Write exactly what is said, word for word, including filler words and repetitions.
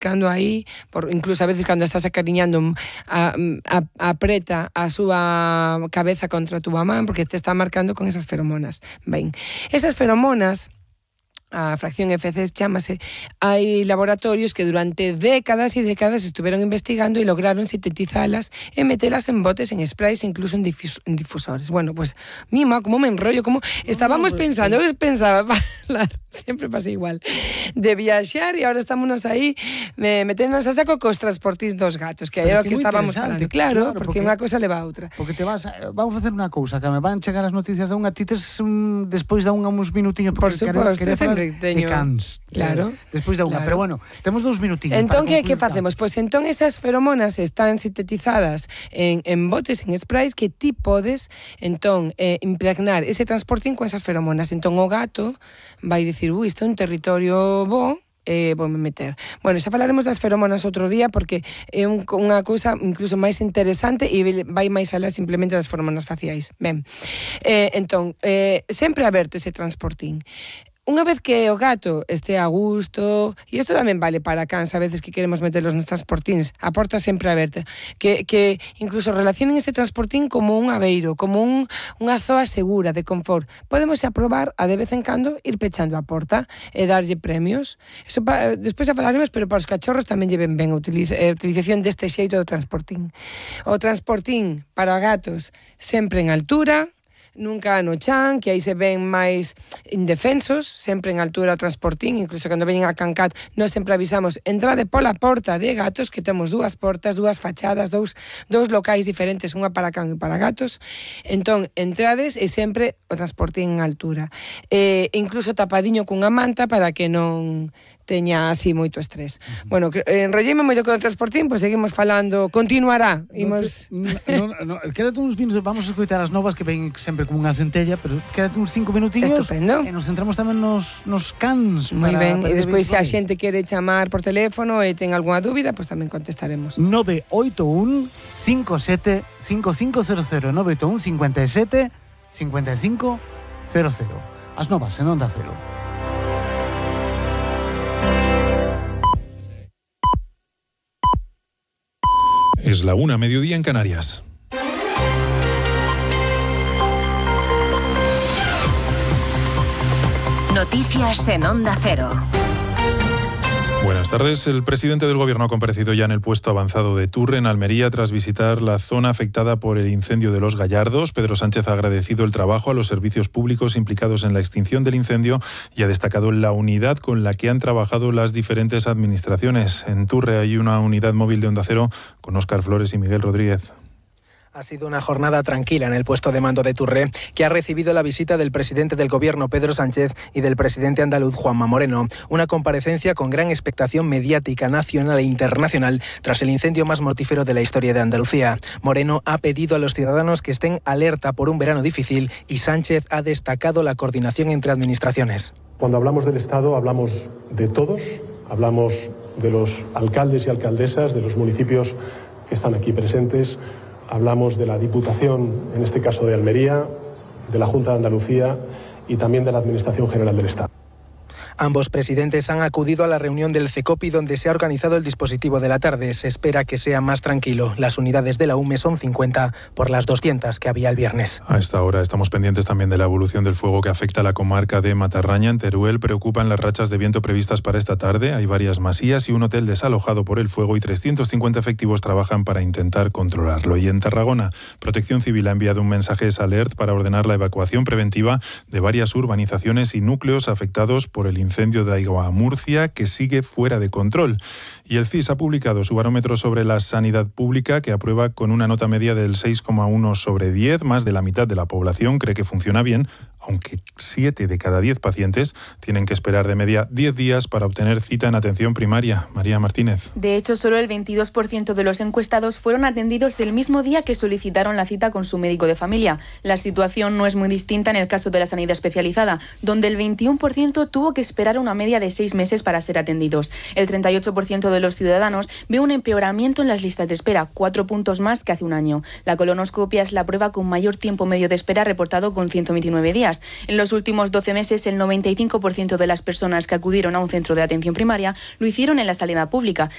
cando aí, por, incluso a veces cando estás acariñando, a, a, apreta a súa cabeza contra a túa man, porque te está marcando con esas feromonas. Ben, esas feromonas, a fracción F C chámase, hai laboratorios que durante décadas e décadas estuveron investigando e lograron sintetizalas e metelas en botes, en sprays, incluso en, difus en difusores. Bueno, pues, mima, como me enrollo, como estábamos pensando, eu pensaba, falar, sempre pasa igual, de viaxar e ahora estámonos aí me, meténdonos a saco cos transportis dos gatos, que era o que estábamos falando. Claro, claro, porque, porque unha cosa leva a outra. Porque te vas, vamos a facer unha cousa, que me van chegar as noticias da unha, ti tes um, despois da unha uns minutiños, por suposto, sempre teño... de cans. Claro. Eh, despois da unha, claro. Pero bueno, temos dous minutinhos. Entón, que, que facemos? Pois pues, entón esas feromonas están sintetizadas en, en botes, en sprays, que ti podes, entón, eh, impregnar ese transportín con esas feromonas. Entón, o gato vai dicir, ui, isto é un territorio bo, eh, vou me meter. Bueno, xa falaremos das feromonas outro día, porque é un, unha cousa incluso máis interesante e vai máis alá simplemente das feromonas faciais. Ben, eh, entón, eh, sempre aberto ese transportín. Unha vez que o gato este a gusto, e isto tamén vale para cans, a veces que queremos meterlos nos transportins, a porta sempre aberta, que, que incluso relacionen ese transportín como un abeiro, como un, unha zoa segura de confort. Podemos aprobar a de vez en cando ir pechando a porta e darlle premios. Eso pa, despois a falaremos, pero para os cachorros tamén lleven ben a utiliz, a utilización deste xeito do transportín. O transportín para gatos sempre en altura, nunca no chan, que aí se ven máis indefensos, sempre en altura o transportín, incluso cando veñen a Cancat, nós sempre avisamos, entrade pola porta de gatos, que temos dúas portas, dúas fachadas, dous, dous locais diferentes, unha para can e para gatos, entón, entrades e sempre o transportín en altura. E incluso tapadiño cunha manta para que non teña así moito estrés. Uh-huh. Bueno, enrolleime moito con o transportín, pois seguimos falando, continuará. Imos... No, no, no, quédate uns minutos, vamos a escoitar as novas que ven sempre como unha centella, pero quédate uns cinco minutinhos. Estupendo. E nos centramos tamén nos, nos cans. Moi ben, e despois se a xente quere chamar por teléfono e ten algunha dúbida, pois tamén contestaremos. nove oito un cinco sete cinco cinco cero cero nove oito un cinco sete cinco cinco cero cero. As novas en Onda Cero. Es la una, mediodía en Canarias. Noticias en Onda Cero. Buenas tardes. El presidente del Gobierno ha comparecido ya en el puesto avanzado de Turre, en Almería, tras visitar la zona afectada por el incendio de Los Gallardos. Pedro Sánchez ha agradecido el trabajo a los servicios públicos implicados en la extinción del incendio y ha destacado la unidad con la que han trabajado las diferentes administraciones. En Turre hay una unidad móvil de Onda Cero con Óscar Flores y Miguel Rodríguez. Ha sido una jornada tranquila en el puesto de mando de Turre, que ha recibido la visita del presidente del Gobierno, Pedro Sánchez, y del presidente andaluz, Juanma Moreno. Una comparecencia con gran expectación mediática nacional e internacional tras el incendio más mortífero de la historia de Andalucía. Moreno ha pedido a los ciudadanos que estén alerta por un verano difícil y Sánchez ha destacado la coordinación entre administraciones. Cuando hablamos del Estado hablamos de todos, hablamos de los alcaldes y alcaldesas, de los municipios que están aquí presentes. Hablamos de la Diputación, en este caso de Almería, de la Junta de Andalucía y también de la Administración General del Estado. Ambos presidentes han acudido a la reunión del CECOPI donde se ha organizado el dispositivo de la tarde. Se espera que sea más tranquilo. Las unidades de la U M E son cincuenta por las doscientas que había el viernes. A esta hora estamos pendientes también de la evolución del fuego que afecta a la comarca de Matarraña. En Teruel preocupan las rachas de viento previstas para esta tarde. Hay varias masías y un hotel desalojado por el fuego y trescientos cincuenta efectivos trabajan para intentar controlarlo. Y en Tarragona, Protección Civil ha enviado un mensaje alert para ordenar la evacuación preventiva de varias urbanizaciones y núcleos afectados por el incendio de Aigua Murcia, que sigue fuera de control. Y el C I S ha publicado su barómetro sobre la sanidad pública, que aprueba con una nota media del seis coma uno sobre diez. Más de la mitad de la población cree que funciona bien, aunque siete de cada diez pacientes tienen que esperar de media diez días para obtener cita en atención primaria. María Martínez. De hecho, solo el veintidós por ciento de los encuestados fueron atendidos el mismo día que solicitaron la cita con su médico de familia. La situación no es muy distinta en el caso de la sanidad especializada, donde el veintiuno por ciento tuvo que esperar una media de seis meses para ser atendidos. El treinta y ocho por ciento de los ciudadanos ve un empeoramiento en las listas de espera, cuatro puntos más que hace un año. La colonoscopia es la prueba con mayor tiempo medio de espera, reportado con ciento veintinueve días. En los últimos doce meses, el noventa y cinco por ciento de las personas que acudieron a un centro de atención primaria lo hicieron en la sanidad pública